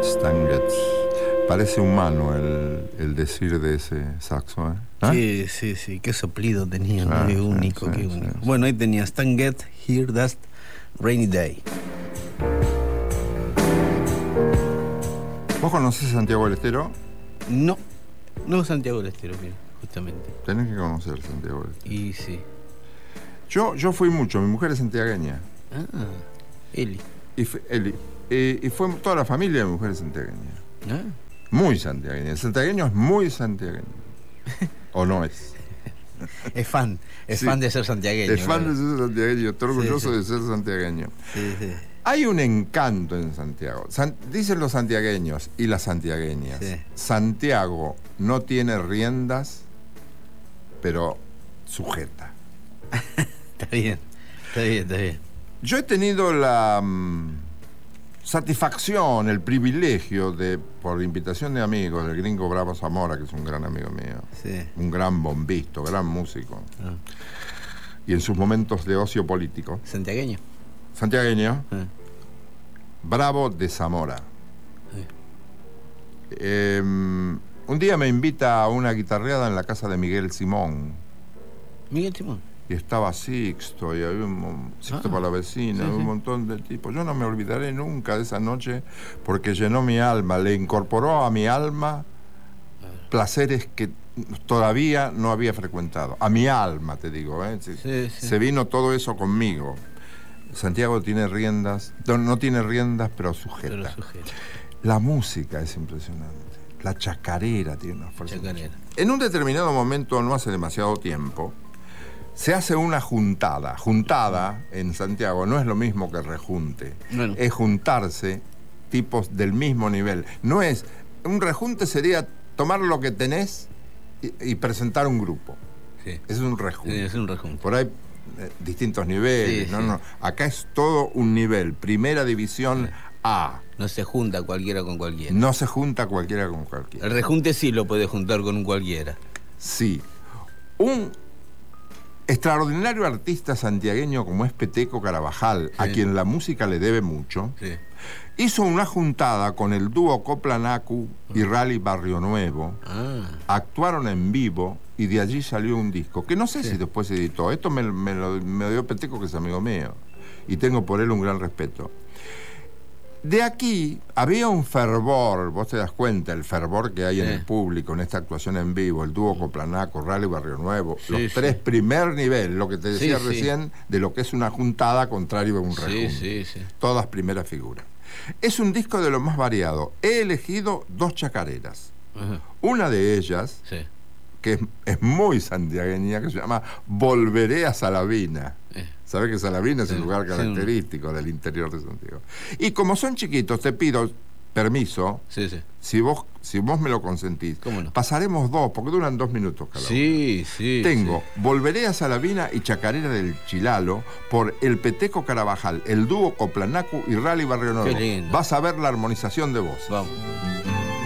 Stan Getz. Parece humano el decir de ese saxo, ¿eh? Sí, qué soplido tenía, qué único, qué único. Sí. Bueno, ahí tenía Stan Getz, Hear That Rainy Day. ¿Vos conocés Santiago del Estero? No Santiago del Estero, mira, justamente. Tenés que conocer Santiago del Estero. Y sí. Yo fui mucho, mi mujer es santiagueña. Eli. Y fue toda la familia de mi mujer es santiagueña. Muy santiagueña. El santiagueño es muy santiagueño. ¿O no es? Es fan de ser santiagueño. Es fan de ser santiagueño, estoy orgulloso de ser santiagueño. Sí. Hay un encanto en Santiago. Dicen los santiagueños y las santiagueñas. Sí. Santiago no tiene riendas, pero sujeta. Está bien. Yo he tenido la satisfacción, el privilegio de, por invitación de amigos, del gringo Bravo Zamora, que es un gran amigo mío, un gran bombisto, gran músico, y en sus momentos de ocio político. Santiagueño. Bravo de Zamora. Un día me invita a una guitarreada en la casa de Miguel Simón. Y estaba Sixto, y había Sixto para la vecina, un montón de tipos. Yo no me olvidaré nunca de esa noche porque llenó mi alma, le incorporó a mi alma placeres que todavía no había frecuentado. A mi alma, te digo, ¿eh? Se vino todo eso conmigo. Santiago tiene riendas, no tiene riendas, pero sujeta. La música es impresionante. La chacarera tiene una fuerza. En un determinado momento, no hace demasiado tiempo, se hace una juntada. Juntada en Santiago no es lo mismo que rejunte. Bueno. Es juntarse tipos del mismo nivel. No es... Un rejunte sería tomar lo que tenés y presentar un grupo. Sí. Es un rejunte. Sí, es un rejunte. Por ahí distintos niveles. No. Acá es todo un nivel. Primera división A. No se junta cualquiera con cualquiera. No se junta cualquiera con cualquiera. El rejunte sí lo puede juntar con un cualquiera. Sí. Un extraordinario artista santiagueño como es Peteco Carabajal, a quien la música le debe mucho, hizo una juntada con el dúo Coplanacu y Rally Barrio Nuevo. Actuaron en vivo y de allí salió un disco, que no sé si después se editó. Esto me dio Peteco, que es amigo mío, y tengo por él un gran respeto. De aquí había un fervor, vos te das cuenta, el fervor que hay en el público, en esta actuación en vivo, el dúo Coplanaco, Rally Barrio Nuevo, los tres primer nivel, lo que te decía recién, de lo que es una juntada contrario a un rejunte. Todas primeras figuras. Es un disco de lo más variado. He elegido 2 chacareras. Una de ellas, que es muy santiagueña, que se llama Volveré a Salavina. ¿Sabés que Salavina es un lugar característico del interior de Santiago? Y como son chiquitos, te pido permiso, si vos me lo consentís, pasaremos 2, porque duran 2 minutos cada uno. Tengo Volveré a Salavina y Chacarera del Chilalo por el Peteco Carabajal, el dúo Coplanacu y Rally Barrio Nuevo. Vas a ver la armonización de voz. Vamos.